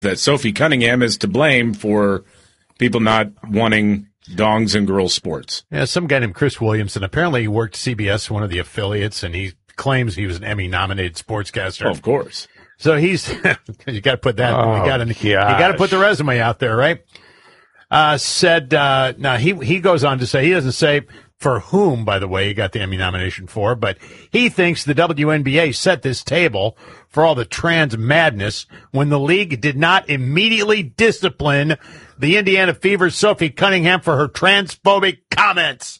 that Sophie Cunningham is to blame for people not wanting dongs in girls' sports. Yeah, some guy named Chris Williamson. Apparently he worked CBS, one of the affiliates, and he claims he was an Emmy-nominated sportscaster. Oh, of course. So he's you got to put that. You got to put the resume out there, right? Now he goes on to say, he doesn't say for whom, by the way, he got the Emmy nomination for, but he thinks the WNBA set this table for all the trans madness when the league did not immediately discipline the Indiana Fever's Sophie Cunningham for her transphobic comments.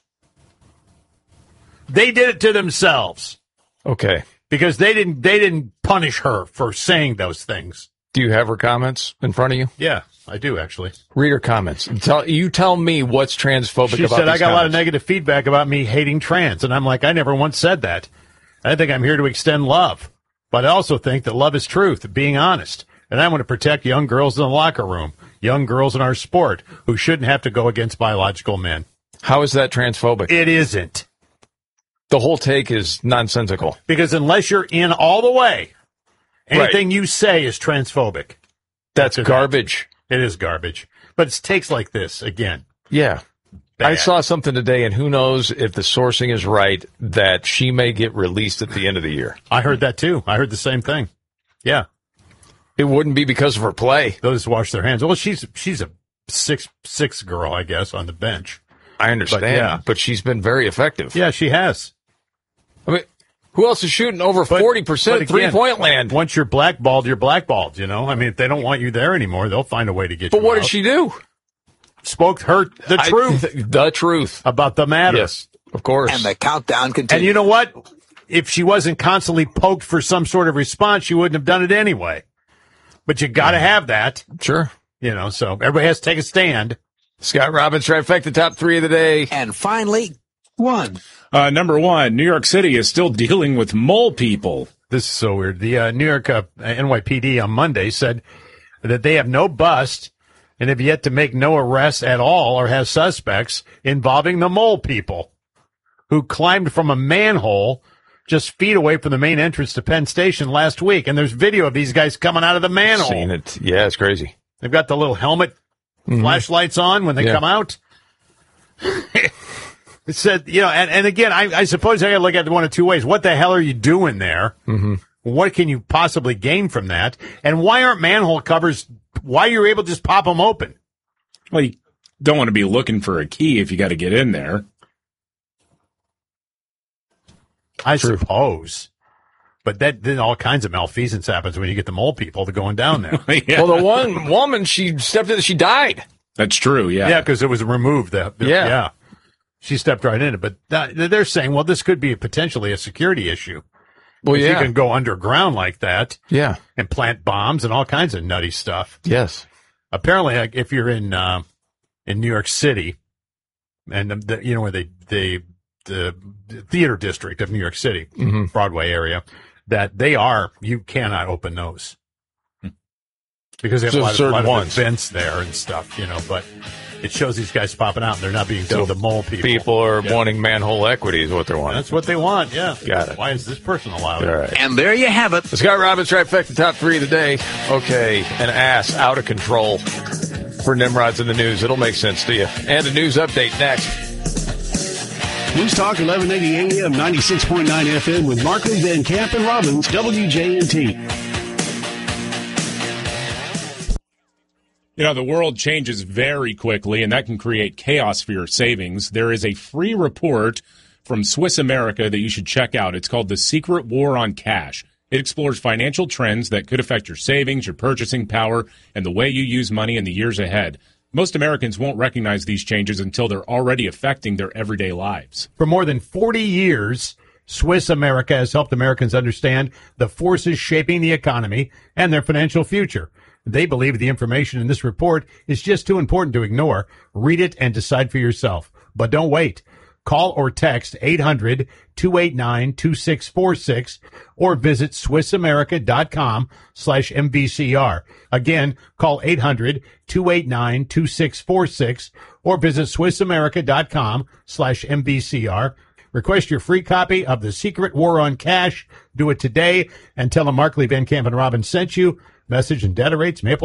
They did it to themselves. Okay. Because they didn't punish her for saying those things. Do you have her comments in front of you? Yeah, I do, actually. Read her comments. Tell me what's transphobic about these comments. She said, I got a lot of negative feedback about me hating trans. And I'm like, I never once said that. I think I'm here to extend love. But I also think that love is truth, being honest. And I want to protect young girls in the locker room, young girls in our sport who shouldn't have to go against biological men. How is that transphobic? It isn't. The whole take is nonsensical. Because unless you're in all the way, anything you say is transphobic. That's garbage. It is garbage. But it's takes like this, again. Yeah. Bad. I saw something today, and who knows if the sourcing is right, that she may get released at the end of the year. I heard that, too. I heard the same thing. Yeah. It wouldn't be because of her play. They'll just wash their hands. Well, she's a 6'6" girl, I guess, on the bench. I understand, but she's been very effective. Yeah, she has. I mean, who else is shooting over 40% three-point land? Once you're blackballed, you're blackballed, you know? I mean, if they don't want you there anymore, they'll find a way to get you But what out. did she do? Spoke the truth. The truth. About the matter. Yes, of course. And the countdown continues. And you know what? If she wasn't constantly poked for some sort of response, she wouldn't have done it anyway. But you got to have that. Sure. You know, so everybody has to take a stand. Scott Robbins, trifecta, top three of the day. And finally, one. Number one, New York City is still dealing with mole people. This is so weird. The New York NYPD on Monday said that they have no bust and have yet to make no arrests at all or have suspects involving the mole people who climbed from a manhole just feet away from the main entrance to Penn Station last week. And there's video of these guys coming out of the manhole. Seen it. Yeah, it's crazy. They've got the little helmet flashlights on when they come out. It said, you know, and again, I suppose I got to look at it one of two ways. What the hell are you doing there? Mm-hmm. What can you possibly gain from that? And why aren't manhole covers, why are you able to just pop them open? Well, you don't want to be looking for a key if you got to get in there. I suppose. But then all kinds of malfeasance happens when you get the mole people to going down there. Yeah. Well, the one woman, she stepped in, she died. That's true, yeah. Yeah, because it was removed. Yeah. She stepped right in it. But they're saying, well, this could be potentially a security issue. Well, yeah. You can go underground like that. Yeah. And plant bombs and all kinds of nutty stuff. Yes. Apparently, if you're in New York City, and where the theater district of New York City, Broadway area, that you cannot open those because they have a lot of events there and stuff, you know, but it shows these guys popping out and they're not being told the mole people. People are wanting manhole equity is what they're wanting. That's what they want, yeah. Got it. Why is this person allowed? All right. And there you have it. The Scott Robbins trifecta, top three of the day. Okay, an ass out of control for Nimrod's in the news. It'll make sense to you. And a news update next. News Talk 1180 AM 96.9 FM with Markley, Van Camp, and Robbins, WJNT. You know, the world changes very quickly, and that can create chaos for your savings. There is a free report from Swiss America that you should check out. It's called The Secret War on Cash. It explores financial trends that could affect your savings, your purchasing power, and the way you use money in the years ahead. Most Americans won't recognize these changes until they're already affecting their everyday lives. For more than 40 years, Swiss America has helped Americans understand the forces shaping the economy and their financial future. They believe the information in this report is just too important to ignore. Read it and decide for yourself. But don't wait. Call or text 800-289-2646 or visit SwissAmerica.com/MVCR. Again, call 800-289-2646 or visit SwissAmerica.com/MVCR. Request your free copy of The Secret War on Cash. Do it today and tell them Markley, Van Camp, and Robbins sent you. Message and data rates may apply.